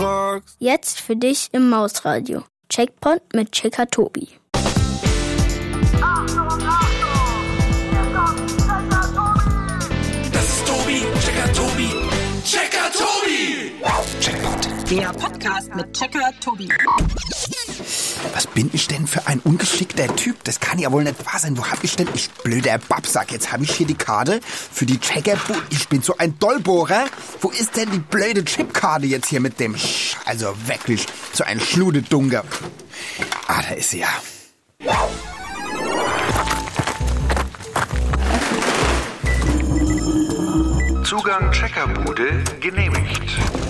fragst. Jetzt für dich im Mausradio. Checkpoint mit Checker Tobi. Das ist Tobi, Checker Tobi, Checker Tobi. Checkpoint. Der Podcast mit Checker Tobi. Was bin ich denn für ein ungeschickter Typ? Das kann ja wohl nicht wahr sein. Wo hab ich denn? Ich blöder Babsack. Jetzt habe ich hier die Karte für die Checkerbude. Ich bin so ein Dollbohrer. Wo ist denn die blöde Chipkarte jetzt hier mit dem Also wirklich, so ein Schludedunker. Ah, da ist sie ja. Zugang Checkerbude genehmigt.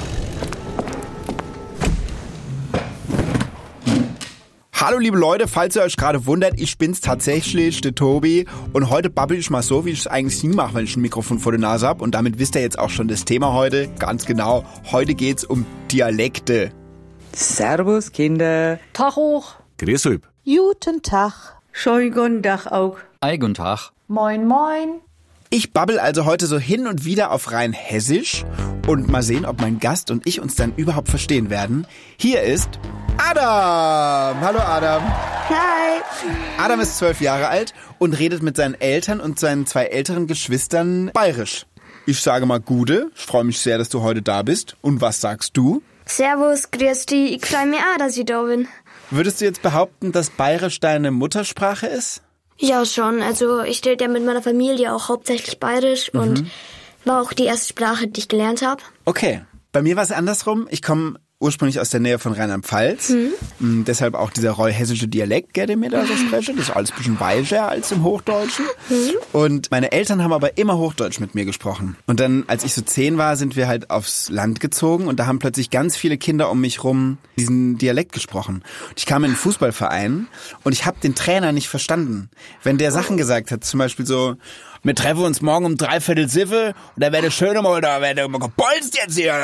Hallo liebe Leute, falls ihr euch gerade wundert, ich bin's tatsächlich, der Tobi. Und heute babbel ich mal so, wie ich es eigentlich nie mache, wenn ich ein Mikrofon vor der Nase habe. Und damit wisst ihr jetzt auch schon das Thema heute. Ganz genau, heute geht's um Dialekte. Servus, Kinder. Tag hoch. Grüß euch. Guten Tag. Schönen guten Tag auch. Guten Tag. Moin, moin. Ich babbel also heute so hin und wieder auf rein Hessisch und mal sehen, ob mein Gast und ich uns dann überhaupt verstehen werden. Hier ist Adam. Hallo Adam. Hi. Adam ist 12 Jahre alt und redet mit seinen Eltern und seinen 2 älteren Geschwistern bayerisch. Ich sage mal Gude, ich freue mich sehr, dass du heute da bist. Und was sagst du? Servus, grüß dich. Ich freue mich auch, dass ich da bin. Würdest du jetzt behaupten, dass Bayerisch deine Muttersprache ist? Ja, schon. Also ich rede ja mit meiner Familie auch hauptsächlich Bayerisch und war auch die erste Sprache, die ich gelernt habe. Okay. Bei mir war es andersrum. Ich komme ursprünglich aus der Nähe von Rheinland-Pfalz. Deshalb auch dieser hessische Dialekt, den mir da so spreche. Das ist alles ein bisschen weicher als im Hochdeutschen. Und meine Eltern haben aber immer Hochdeutsch mit mir gesprochen. Und dann, als ich so 10 war, sind wir halt aufs Land gezogen und da haben plötzlich ganz viele Kinder um mich rum diesen Dialekt gesprochen. Und ich kam in einen Fußballverein und ich habe den Trainer nicht verstanden. Wenn der Sachen gesagt hat, zum Beispiel so: Wir treffen uns morgen um 3/4 und da werde schön mal, da werde mal gepolst jetzt hier.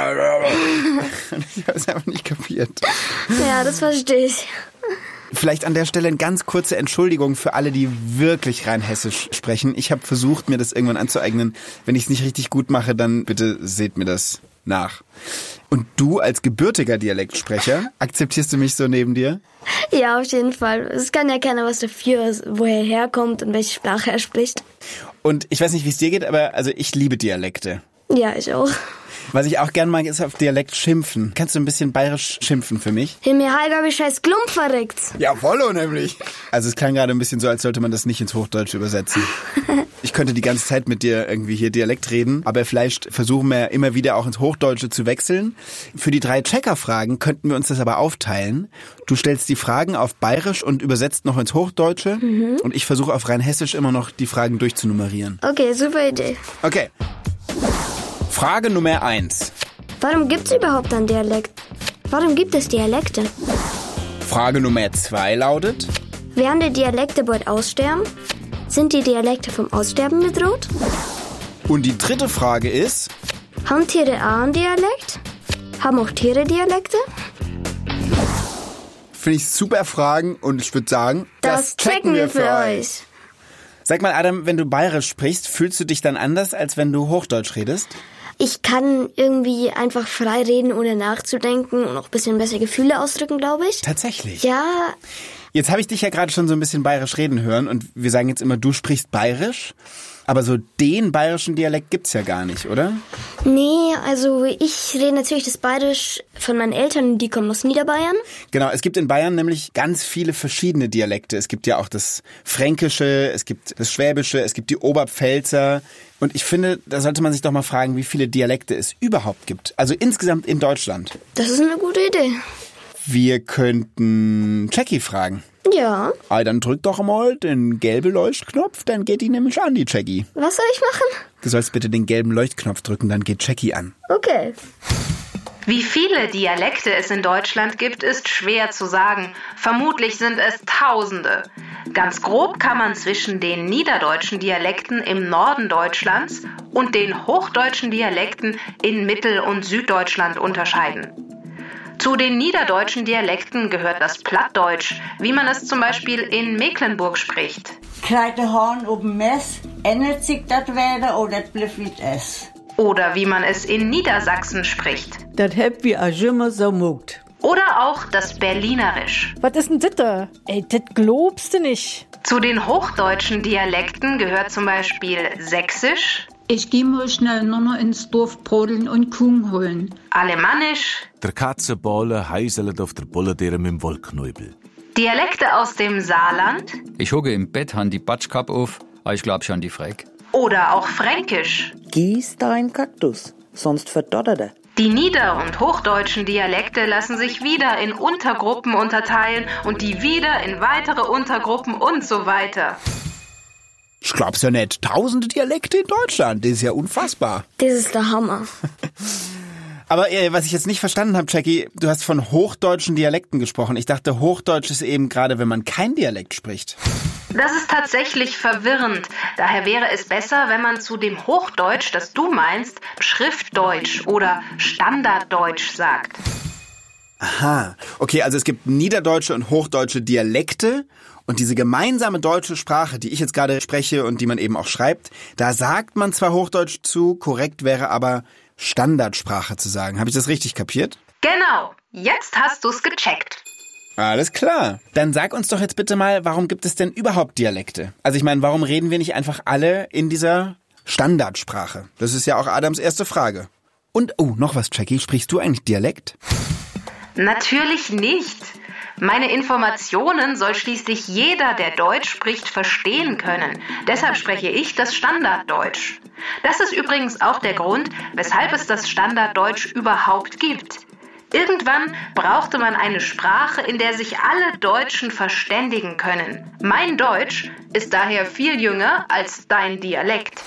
Ich habe es einfach nicht kapiert. Ja, das verstehe ich. Vielleicht an der Stelle eine ganz kurze Entschuldigung für alle, die wirklich rein hessisch sprechen. Ich habe versucht, mir das irgendwann anzueignen. Wenn ich es nicht richtig gut mache, dann bitte seht mir das nach. Und du als gebürtiger Dialektsprecher, akzeptierst du mich so neben dir? Ja, auf jeden Fall. Es kann ja keiner was dafür, wo er herkommt und welche Sprache er spricht. Und ich weiß nicht, wie es dir geht, aber also ich liebe Dialekte. Ja, ich auch. Was ich auch gern mag, ist auf Dialekt schimpfen. Kannst du ein bisschen bayerisch schimpfen für mich? Himmel, Heiger, wie scheiß Klump verreckt. Ja, vollo nämlich. Also es klang gerade ein bisschen so, als sollte man das nicht ins Hochdeutsche übersetzen. Ich könnte die ganze Zeit mit dir irgendwie hier Dialekt reden, aber vielleicht versuchen wir immer wieder auch ins Hochdeutsche zu wechseln. Für die 3 Checker-Fragen könnten wir uns das aber aufteilen. Du stellst die Fragen auf Bayerisch und übersetzt noch ins Hochdeutsche. Und ich versuche auf rein Hessisch immer noch die Fragen durchzunummerieren. Okay, super Idee. Okay. Frage Nummer 1. Warum gibt's überhaupt einen Dialekt? Warum gibt es Dialekte? Frage Nummer 2 lautet: Werden die Dialekte bald aussterben? Sind die Dialekte vom Aussterben bedroht? Und die 3. Frage ist: Haben Tiere auch einen Dialekt? Haben auch Tiere Dialekte? Finde ich super Fragen und ich würde sagen, das checken wir für euch. Sag mal, Adam, wenn du Bayerisch sprichst, fühlst du dich dann anders, als wenn du Hochdeutsch redest? Ich kann irgendwie einfach frei reden, ohne nachzudenken und auch ein bisschen besser Gefühle ausdrücken, glaube ich. Tatsächlich? Ja. Jetzt habe ich dich ja gerade schon so ein bisschen bayerisch reden hören und wir sagen jetzt immer, du sprichst bayerisch. Aber so den bayerischen Dialekt gibt's ja gar nicht, oder? Nee, also ich rede natürlich das Bayerisch von meinen Eltern, die kommen aus Niederbayern. Genau, es gibt in Bayern nämlich ganz viele verschiedene Dialekte. Es gibt ja auch das Fränkische, es gibt das Schwäbische, es gibt die Oberpfälzer. Und ich finde, da sollte man sich doch mal fragen, wie viele Dialekte es überhaupt gibt. Also insgesamt in Deutschland. Das ist eine gute Idee. Wir könnten Jackie fragen. Ja. Dann drück doch mal den gelben Leuchtknopf, dann geht die nämlich an, die Jackie. Was soll ich machen? Du sollst bitte den gelben Leuchtknopf drücken, dann geht Jackie an. Okay. Wie viele Dialekte es in Deutschland gibt, ist schwer zu sagen. Vermutlich sind es Tausende. Ganz grob kann man zwischen den niederdeutschen Dialekten im Norden Deutschlands und den hochdeutschen Dialekten in Mittel- und Süddeutschland unterscheiden. Zu den niederdeutschen Dialekten gehört das Plattdeutsch, wie man es zum Beispiel in Mecklenburg spricht. Krijgt de haan op een mes, ändert sich das wieder oder bleibt wie es? Oder wie man es in Niedersachsen spricht. Das heb wie a Jimmer so mugt. Oder auch das Berlinerisch. Was ist denn das da? Ey, das glaubst du nicht. Zu den hochdeutschen Dialekten gehört zum Beispiel Sächsisch. Ich gehe mal schnell noch ins Dorf brodeln und Kuchen holen. Alemannisch. Der Katzenballe heißelt auf der Bullendeere mit dem Wollknäubel. Dialekte aus dem Saarland. Ich hocke im Bett, han die Batschkap auf, aber ich glaub schon die Freck. Oder auch Fränkisch. Gieß dein Kaktus, sonst verdottert er. Die nieder- und hochdeutschen Dialekte lassen sich wieder in Untergruppen unterteilen und die wieder in weitere Untergruppen und so weiter. Ich glaub's ja nicht. 1000 Dialekte in Deutschland. Das ist ja unfassbar. Das ist der Hammer. Aber was ich jetzt nicht verstanden habe, Jackie, du hast von hochdeutschen Dialekten gesprochen. Ich dachte, Hochdeutsch ist eben gerade, wenn man kein Dialekt spricht. Das ist tatsächlich verwirrend. Daher wäre es besser, wenn man zu dem Hochdeutsch, das du meinst, Schriftdeutsch oder Standarddeutsch sagt. Aha. Okay, also es gibt niederdeutsche und hochdeutsche Dialekte. Und diese gemeinsame deutsche Sprache, die ich jetzt gerade spreche und die man eben auch schreibt, da sagt man zwar Hochdeutsch zu, korrekt wäre aber Standardsprache zu sagen. Habe ich das richtig kapiert? Genau. Jetzt hast du's gecheckt. Alles klar. Dann sag uns doch jetzt bitte mal, warum gibt es denn überhaupt Dialekte? Also ich meine, warum reden wir nicht einfach alle in dieser Standardsprache? Das ist ja auch Adams erste Frage. Und, noch was, Jackie, sprichst du eigentlich Dialekt? Natürlich nicht. Meine Informationen soll schließlich jeder, der Deutsch spricht, verstehen können. Deshalb spreche ich das Standarddeutsch. Das ist übrigens auch der Grund, weshalb es das Standarddeutsch überhaupt gibt. Irgendwann brauchte man eine Sprache, in der sich alle Deutschen verständigen können. Mein Deutsch ist daher viel jünger als dein Dialekt.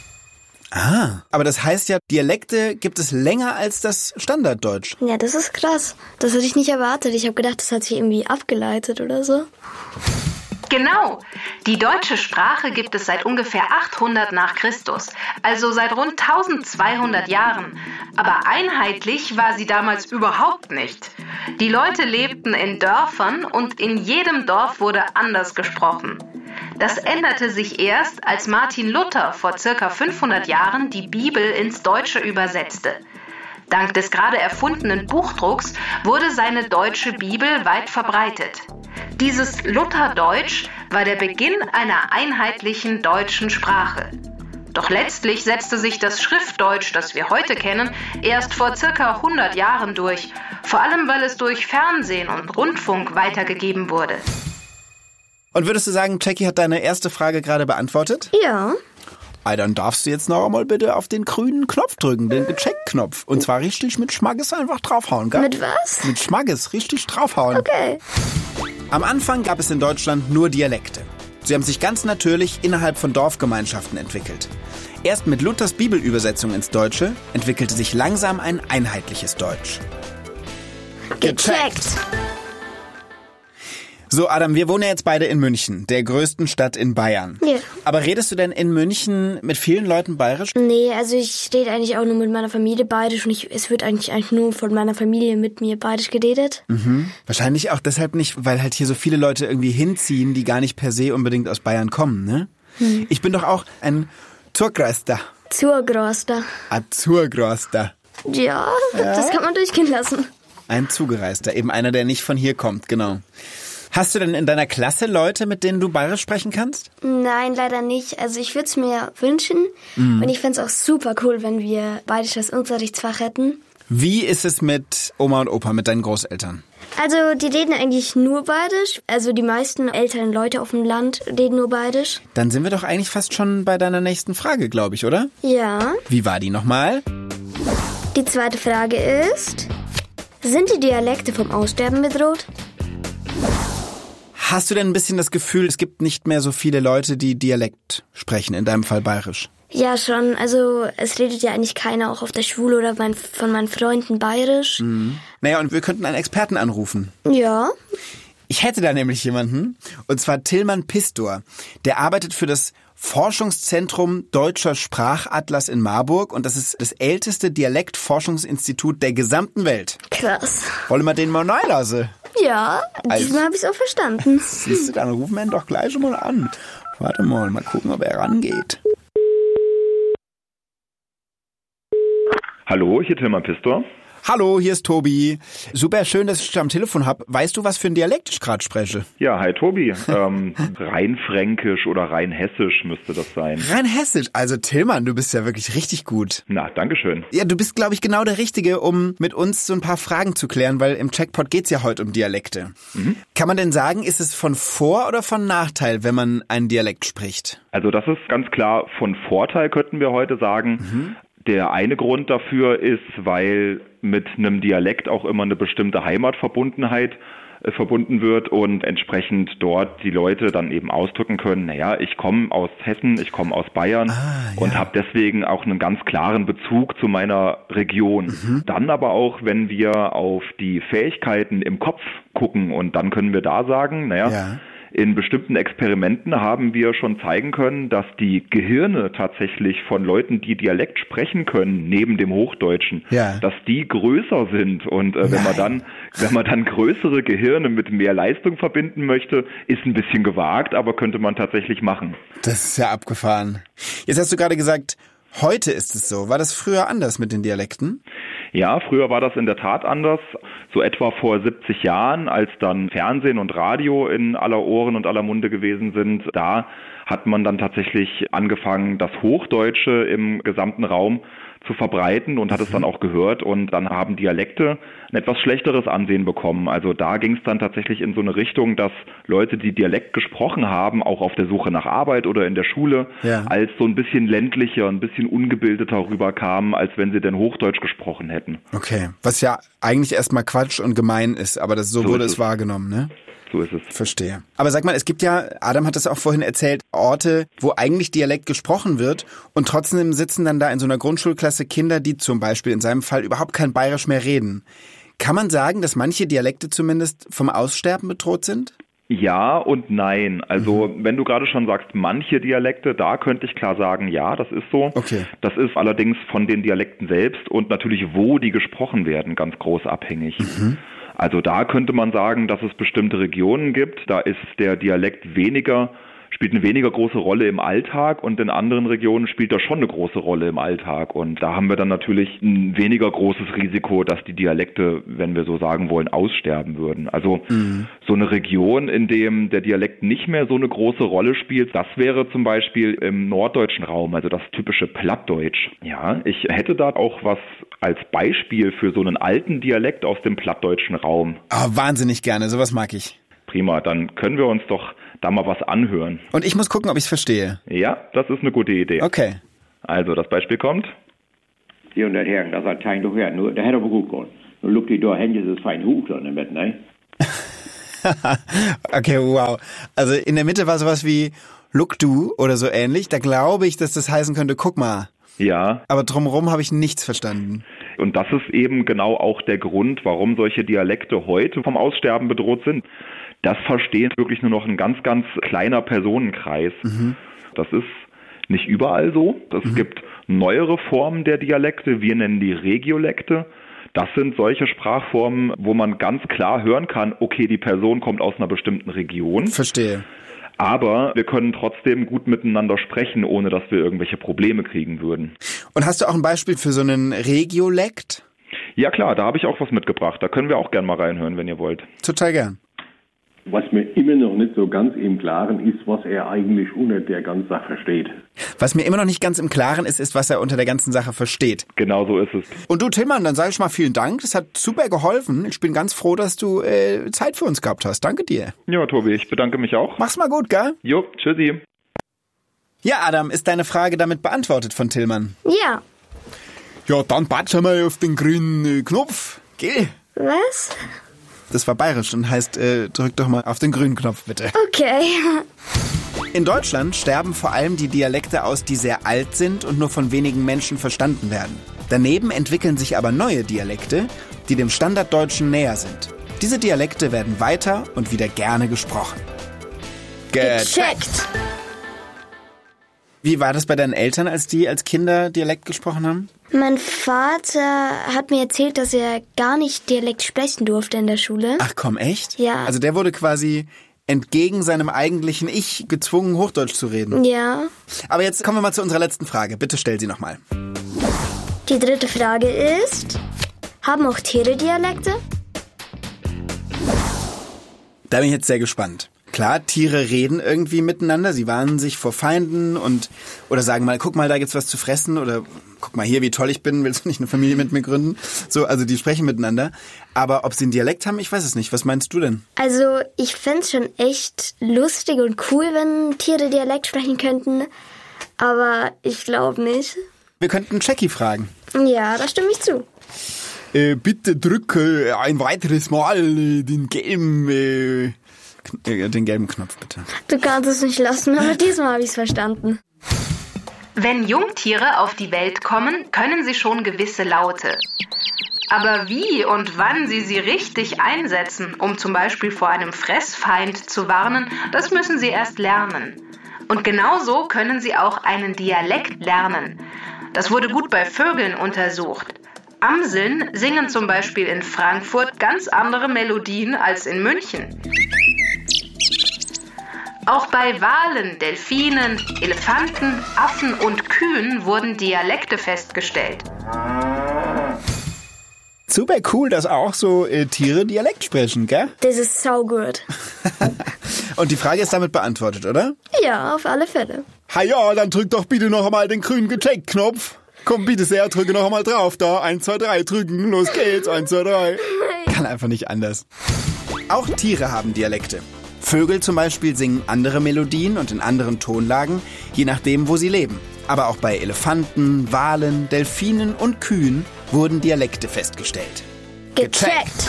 Ah, aber das heißt ja, Dialekte gibt es länger als das Standarddeutsch. Ja, das ist krass. Das hätte ich nicht erwartet. Ich habe gedacht, das hat sich irgendwie abgeleitet oder so. Genau. Die deutsche Sprache gibt es seit ungefähr 800 nach Christus, also seit rund 1200 Jahren. Aber einheitlich war sie damals überhaupt nicht. Die Leute lebten in Dörfern und in jedem Dorf wurde anders gesprochen. Das änderte sich erst, als Martin Luther vor ca. 500 Jahren die Bibel ins Deutsche übersetzte. Dank des gerade erfundenen Buchdrucks wurde seine deutsche Bibel weit verbreitet. Dieses Lutherdeutsch war der Beginn einer einheitlichen deutschen Sprache. Doch letztlich setzte sich das Schriftdeutsch, das wir heute kennen, erst vor ca. 100 Jahren durch. Vor allem, weil es durch Fernsehen und Rundfunk weitergegeben wurde. Und würdest du sagen, Jackie hat deine erste Frage gerade beantwortet? Ja. Dann darfst du jetzt noch einmal bitte auf den grünen Knopf drücken, den Gecheckt-Knopf. Und zwar richtig mit Schmackes einfach draufhauen, gell? Mit was? Mit Schmackes, richtig draufhauen. Okay. Am Anfang gab es in Deutschland nur Dialekte. Sie haben sich ganz natürlich innerhalb von Dorfgemeinschaften entwickelt. Erst mit Luthers Bibelübersetzung ins Deutsche entwickelte sich langsam ein einheitliches Deutsch. Gecheckt. So, Adam, wir wohnen ja jetzt beide in München, der größten Stadt in Bayern. Ja. Aber redest du denn in München mit vielen Leuten bayerisch? Nee, also ich rede eigentlich auch nur mit meiner Familie bayerisch und es wird eigentlich nur von meiner Familie mit mir bayerisch geredet. Mhm. Wahrscheinlich auch deshalb nicht, weil halt hier so viele Leute irgendwie hinziehen, die gar nicht per se unbedingt aus Bayern kommen, ne? Hm. Ich bin doch auch ein Zurgroster. Zurgroster. Ein Zurgroster. Ja, das kann man durchgehen lassen. Ein Zugereister, eben einer, der nicht von hier kommt, genau. Hast du denn in deiner Klasse Leute, mit denen du bayerisch sprechen kannst? Nein, leider nicht. Also ich würde es mir wünschen und ich fände es auch super cool, wenn wir bayerisch als Unterrichtsfach hätten. Wie ist es mit Oma und Opa, mit deinen Großeltern? Also die reden eigentlich nur bayerisch. Also die meisten älteren Leute auf dem Land reden nur bayerisch. Dann sind wir doch eigentlich fast schon bei deiner nächsten Frage, glaube ich, oder? Ja. Wie war die nochmal? Die zweite Frage ist, sind die Dialekte vom Aussterben bedroht? Hast du denn ein bisschen das Gefühl, es gibt nicht mehr so viele Leute, die Dialekt sprechen, in deinem Fall bayerisch? Ja, schon. Also es redet ja eigentlich keiner, auch auf der Schule oder von meinen Freunden bayerisch. Mhm. Naja, und wir könnten einen Experten anrufen. Ja. Ich hätte da nämlich jemanden, und zwar Tillmann Pistor. Der arbeitet für das Forschungszentrum Deutscher Sprachatlas in Marburg und das ist das älteste Dialektforschungsinstitut der gesamten Welt. Krass. Wollen wir den mal neu lassen? Ja, diesmal habe ich es auch verstanden. Siehst du, dann rufen wir ihn doch gleich mal an. Warte mal gucken, ob er rangeht. Hallo, hier Tilman Pistor. Hallo, hier ist Tobi. Super schön, dass ich dich am Telefon habe. Weißt du, was für ein Dialekt ich gerade spreche? Ja, hi Tobi. Rheinfränkisch oder Rheinhessisch müsste das sein. Rheinhessisch? Also Tilman, du bist ja wirklich richtig gut. Na, dankeschön. Ja, du bist, glaube ich, genau der Richtige, um mit uns so ein paar Fragen zu klären, weil im Checkpot geht's ja heute um Dialekte. Kann man denn sagen, ist es von Vor- oder von Nachteil, wenn man einen Dialekt spricht? Also das ist ganz klar von Vorteil, könnten wir heute sagen. Der eine Grund dafür ist, weil mit einem Dialekt auch immer eine bestimmte Heimatverbundenheit verbunden wird und entsprechend dort die Leute dann eben ausdrücken können, naja, ich komme aus Hessen, ich komme aus Bayern und habe deswegen auch einen ganz klaren Bezug zu meiner Region. Dann aber auch, wenn wir auf die Fähigkeiten im Kopf gucken und dann können wir da sagen, naja, in bestimmten Experimenten haben wir schon zeigen können, dass die Gehirne tatsächlich von Leuten, die Dialekt sprechen können, neben dem Hochdeutschen, dass die größer sind. Und wenn man dann größere Gehirne mit mehr Leistung verbinden möchte, ist ein bisschen gewagt, aber könnte man tatsächlich machen. Das ist ja abgefahren. Jetzt hast du gerade gesagt, heute ist es so. War das früher anders mit den Dialekten? Ja, früher war das in der Tat anders. So etwa vor 70 Jahren, als dann Fernsehen und Radio in aller Ohren und aller Munde gewesen sind, da hat man dann tatsächlich angefangen, das Hochdeutsche im gesamten Raum zu verbreiten und hat es dann auch gehört und dann haben Dialekte ein etwas schlechteres Ansehen bekommen. Also da ging es dann tatsächlich in so eine Richtung, dass Leute, die Dialekt gesprochen haben, auch auf der Suche nach Arbeit oder in der Schule, als so ein bisschen ländlicher, ein bisschen ungebildeter rüberkamen, als wenn sie denn Hochdeutsch gesprochen hätten. Okay, was ja eigentlich erstmal Quatsch und gemein ist, aber so wurde es wahrgenommen, ne? So ist es. Verstehe. Aber sag mal, es gibt ja, Adam hat das auch vorhin erzählt, Orte, wo eigentlich Dialekt gesprochen wird und trotzdem sitzen dann da in so einer Grundschulklasse Kinder, die zum Beispiel in seinem Fall überhaupt kein Bayerisch mehr reden. Kann man sagen, dass manche Dialekte zumindest vom Aussterben bedroht sind? Ja und nein. Also wenn du gerade schon sagst, manche Dialekte, da könnte ich klar sagen, ja, das ist so. Okay. Das ist allerdings von den Dialekten selbst und natürlich, wo die gesprochen werden, ganz groß abhängig. Also da könnte man sagen, dass es bestimmte Regionen gibt, da ist der Dialekt spielt eine weniger große Rolle im Alltag und in anderen Regionen spielt er schon eine große Rolle im Alltag. Und da haben wir dann natürlich ein weniger großes Risiko, dass die Dialekte, wenn wir so sagen wollen, aussterben würden. Also so eine Region, in dem der Dialekt nicht mehr so eine große Rolle spielt, das wäre zum Beispiel im norddeutschen Raum, also das typische Plattdeutsch. Ja, ich hätte da auch was als Beispiel für so einen alten Dialekt aus dem plattdeutschen Raum. Wahnsinnig gerne, sowas mag ich. Prima, dann können wir uns doch da mal was anhören. Und ich muss gucken, ob ich es verstehe. Ja, das ist eine gute Idee. Okay. Also, das Beispiel kommt. Hier und der Herr, das hat kein doch her, nur der hätte aber gut gehen. Nun lugt die da hin, dieses fein Huch da in der Mitte, ne? Okay, wow. Also in der Mitte war sowas wie Look du oder so ähnlich. Da glaube ich, dass das heißen könnte, guck mal. Ja. Aber drumherum habe ich nichts verstanden. Und das ist eben genau auch der Grund, warum solche Dialekte heute vom Aussterben bedroht sind. Das versteht wirklich nur noch ein ganz, ganz kleiner Personenkreis. Das ist nicht überall so. Es gibt neuere Formen der Dialekte, wir nennen die Regiolekte. Das sind solche Sprachformen, wo man ganz klar hören kann, okay, die Person kommt aus einer bestimmten Region. Verstehe. Aber wir können trotzdem gut miteinander sprechen, ohne dass wir irgendwelche Probleme kriegen würden. Und hast du auch ein Beispiel für so einen Regiolekt? Ja klar, da habe ich auch was mitgebracht. Da können wir auch gerne mal reinhören, wenn ihr wollt. Total gern. Was mir immer noch nicht so ganz im Klaren ist, was er eigentlich unter der ganzen Sache versteht. Was mir immer noch nicht ganz im Klaren ist, was er unter der ganzen Sache versteht. Genau so ist es. Und du, Tilman, dann sage ich mal vielen Dank. Das hat super geholfen. Ich bin ganz froh, dass du Zeit für uns gehabt hast. Danke dir. Ja, Tobi, ich bedanke mich auch. Mach's mal gut, gell? Jo, tschüssi. Ja, Adam, ist deine Frage damit beantwortet von Tilman? Ja. Ja, dann batschen wir auf den grünen Knopf. Geh. Was? Das war bayerisch und heißt, drück doch mal auf den grünen Knopf, bitte. Okay. In Deutschland sterben vor allem die Dialekte aus, die sehr alt sind und nur von wenigen Menschen verstanden werden. Daneben entwickeln sich aber neue Dialekte, die dem Standarddeutschen näher sind. Diese Dialekte werden weiter und wieder gerne gesprochen. Gecheckt! Wie war das bei deinen Eltern, als die als Kinder Dialekt gesprochen haben? Mein Vater hat mir erzählt, dass er gar nicht Dialekt sprechen durfte in der Schule. Ach komm, echt? Ja. Also der wurde quasi entgegen seinem eigentlichen Ich gezwungen, Hochdeutsch zu reden. Ja. Aber jetzt kommen wir mal zu unserer letzten Frage. Bitte stell sie nochmal. Die dritte Frage ist, haben auch Tiere Dialekte? Da bin ich jetzt sehr gespannt. Klar, Tiere reden irgendwie miteinander, sie warnen sich vor Feinden oder sagen mal, guck mal, da gibt's was zu fressen oder guck mal hier, wie toll ich bin, willst du nicht eine Familie mit mir gründen? So, also die sprechen miteinander. Aber ob sie einen Dialekt haben, ich weiß es nicht. Was meinst du denn? Also ich find's schon echt lustig und cool, wenn Tiere Dialekt sprechen könnten. Aber ich glaube nicht. Wir könnten Jackie fragen. Ja, da stimme ich zu. Bitte drücke ein weiteres Mal den gelben Knopf, bitte. Du kannst es nicht lassen, aber diesmal habe ich es verstanden. Wenn Jungtiere auf die Welt kommen, können sie schon gewisse Laute. Aber wie und wann sie richtig einsetzen, um zum Beispiel vor einem Fressfeind zu warnen, das müssen sie erst lernen. Und genauso können sie auch einen Dialekt lernen. Das wurde gut bei Vögeln untersucht. Amseln singen zum Beispiel in Frankfurt ganz andere Melodien als in München. Auch bei Walen, Delfinen, Elefanten, Affen und Kühen wurden Dialekte festgestellt. Super cool, dass auch so Tiere Dialekt sprechen, gell? Das ist so gut. Und die Frage ist damit beantwortet, oder? Ja, auf alle Fälle. Ha ja, dann drück doch bitte noch einmal den grünen Gecheck-Knopf. Komm bitte sehr, drücke noch einmal drauf da. 1, 2, 3, drücken. Los geht's. 1, 2, 3. Kann einfach nicht anders. Auch Tiere haben Dialekte. Vögel zum Beispiel singen andere Melodien und in anderen Tonlagen, je nachdem, wo sie leben. Aber auch bei Elefanten, Walen, Delfinen und Kühen wurden Dialekte festgestellt. Gecheckt!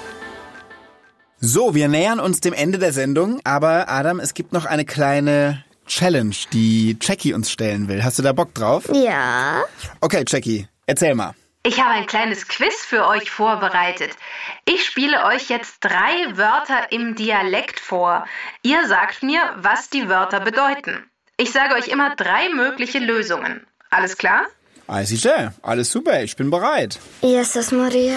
So, wir nähern uns dem Ende der Sendung, aber Adam, es gibt noch eine kleine Challenge, die Jackie uns stellen will. Hast du da Bock drauf? Ja. Okay, Jackie, erzähl mal. Ich habe ein kleines Quiz für euch vorbereitet. Ich spiele euch jetzt 3 Wörter im Dialekt vor. Ihr sagt mir, was die Wörter bedeuten. Ich sage euch immer 3 mögliche Lösungen. Alles klar? Alles super, ich bin bereit. Jesus Maria.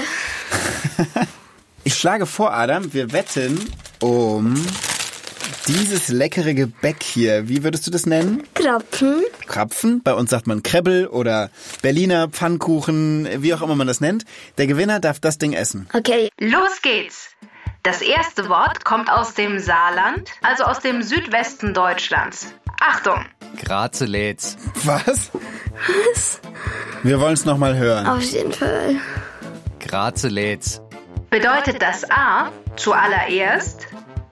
Ich schlage vor, Adam, wir wetten um dieses leckere Gebäck hier. Wie würdest du das nennen? Krapfen. Krapfen? Bei uns sagt man Krebbel oder Berliner Pfannkuchen, wie auch immer man das nennt. Der Gewinner darf das Ding essen. Okay. Los geht's. Das erste Wort kommt aus dem Saarland, also aus dem Südwesten Deutschlands. Achtung! Grazeläts. Was? Wir wollen es nochmal hören. Auf jeden Fall. Grazeläts. Bedeutet das A, zuallererst,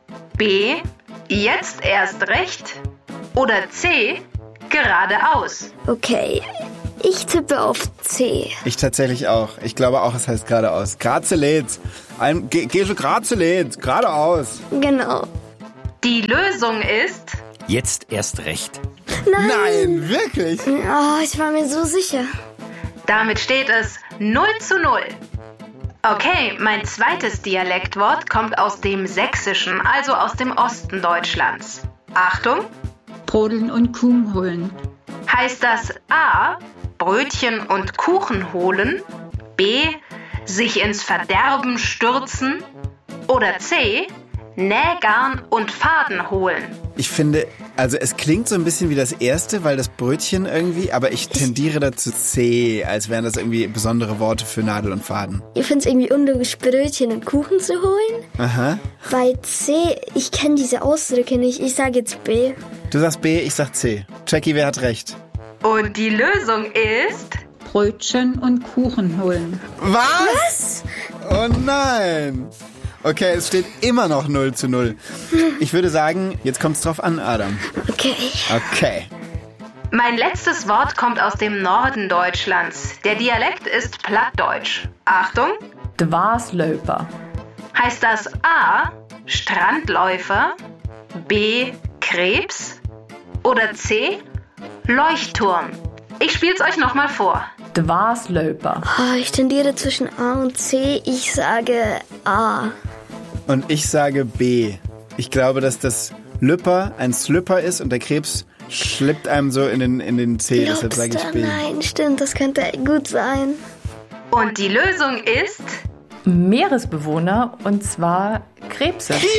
B, jetzt erst recht oder C, geradeaus? Okay, ich tippe auf C. Ich tatsächlich auch. Ich glaube auch, es heißt geradeaus. Grazeläts. Geh schon Grazeläts, geradeaus. Genau. Die Lösung ist... Jetzt erst recht. Nein, wirklich? Oh, ich war mir so sicher. Damit steht es 0:0. Okay, mein zweites Dialektwort kommt aus dem Sächsischen, also aus dem Osten Deutschlands. Achtung! Brodeln und Kuchen holen. Heißt das A, Brötchen und Kuchen holen, B, sich ins Verderben stürzen oder C, Nähgarn und Faden holen? Ich finde, also es klingt so ein bisschen wie das erste, weil das Brötchen irgendwie, aber ich tendiere dazu C, als wären das irgendwie besondere Worte für Nadel und Faden. Ich finde es irgendwie unlogisch, Brötchen und Kuchen zu holen. Aha. Bei C, ich kenne diese Ausdrücke nicht. Ich sage jetzt B. Du sagst B, ich sag C. Jackie, wer hat recht? Und die Lösung ist... Brötchen und Kuchen holen. Was? Oh nein! Okay, es steht immer noch 0:0. Ich würde sagen, jetzt kommt's drauf an, Adam. Okay. Mein letztes Wort kommt aus dem Norden Deutschlands. Der Dialekt ist Plattdeutsch. Achtung! Dwarslöper. Heißt das A, Strandläufer, B, Krebs oder C, Leuchtturm? Ich spiel's euch nochmal vor. Dwarslöper. Oh, ich tendiere zwischen A und C. Ich sage A. Und ich sage B. Ich glaube, dass das Lüpper ein Slipper ist und der Krebs schlippt einem so in den C. Deshalb sage ich B. Nein, stimmt, das könnte gut sein. Und die Lösung ist... Meeresbewohner, und zwar Krebse. Yeah!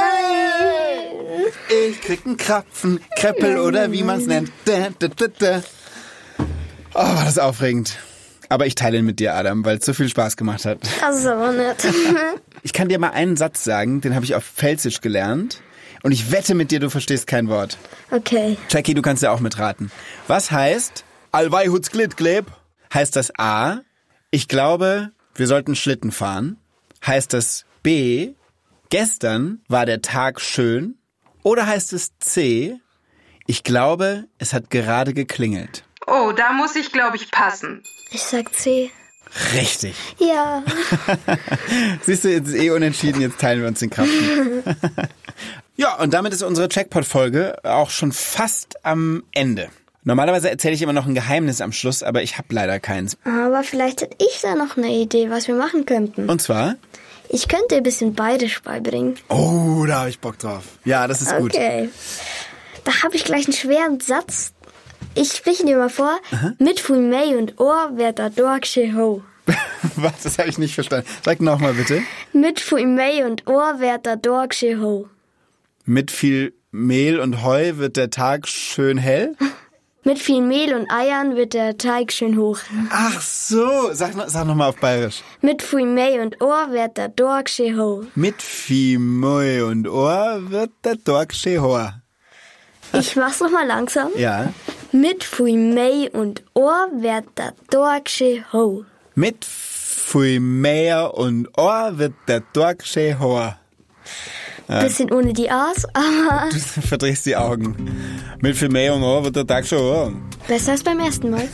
Ich krieg einen Krapfen, Kreppel oder wie man es nennt. Oh, war das aufregend. Aber ich teile ihn mit dir, Adam, weil es so viel Spaß gemacht hat. Das ist aber nett. Ich kann dir mal einen Satz sagen, den habe ich auf Pfälzisch gelernt. Und ich wette mit dir, du verstehst kein Wort. Okay. Jackie, du kannst ja auch mitraten. Was heißt Allwei huts glit gleb? Heißt das A, ich glaube, wir sollten Schlitten fahren? Heißt das B, gestern war der Tag schön? Oder heißt es C, ich glaube, es hat gerade geklingelt? Oh, da muss ich, glaube ich, passen. Ich sag C. Richtig. Ja. Siehst du, jetzt ist unentschieden, jetzt teilen wir uns den Kraften. Ja, und damit ist unsere Jackpot-Folge auch schon fast am Ende. Normalerweise erzähle ich immer noch ein Geheimnis am Schluss, aber ich habe leider keins. Aber vielleicht hätte ich da noch eine Idee, was wir machen könnten. Und zwar? Ich könnte dir ein bisschen Bayerisch beibringen. Oh, da habe ich Bock drauf. Ja, das ist gut. Okay. Da habe ich gleich einen schweren Satz. Ich spreche dir mal vor. Mit Fui Mei und Ohr wird der Dorg ho. Was? Das habe ich nicht verstanden. Sag nochmal bitte. Mit Fui Mei und Ohr wird der Dorg ho. Mit viel Mehl und Heu wird der Tag schön hell? Mit viel Mehl und Eiern wird der Teig schön hoch. Ach so, sag noch mal auf Bayerisch. Mit Fui Mei und Ohr wird der Dorg ho. Mit viel Mehl und Ohr wird der Dorg ho. Ich mach's noch mal langsam. Ja. Mit Fui Mei und Ohr wird der Dorg ho. Mit viel Mehl und Ohr wird der Dorg ho. Bisschen ohne die A's, aber... Du verdrehst die Augen. Mit viel Mehl und Ohr wird der Tag schon. Besser als beim ersten Mal.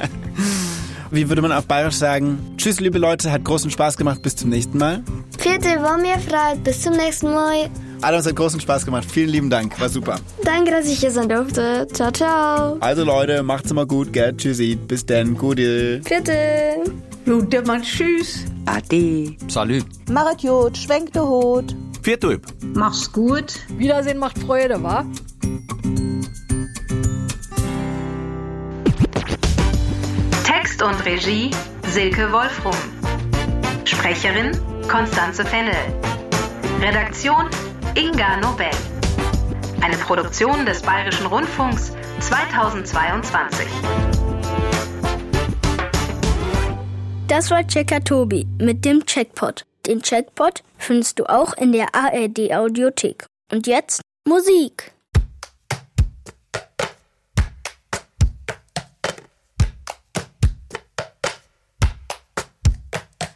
Wie würde man auf Bayerisch sagen? Tschüss, liebe Leute, hat großen Spaß gemacht. Bis zum nächsten Mal. Vierte war mir frei. Bis zum nächsten Mal. Adam, es hat großen Spaß gemacht. Vielen lieben Dank. War super. Danke, dass ich hier sein durfte. Ciao, ciao. Also Leute, macht's mal gut, gell? Tschüssi. Bis dann. Gute. Vierte. Gute Mann, tschüss. Ade. Salü. Machet Jod, schwenkt de Hut. Viertüb. Mach's gut. Wiedersehen macht Freude, wa? Text und Regie Silke Wolfrum. Sprecherin Konstanze Fennel. Redaktion Inga Nobel. Eine Produktion des Bayerischen Rundfunks 2022. Das war Checker Tobi mit dem Checkpot. Den Checkpot findest du auch in der ARD Audiothek. Und jetzt Musik.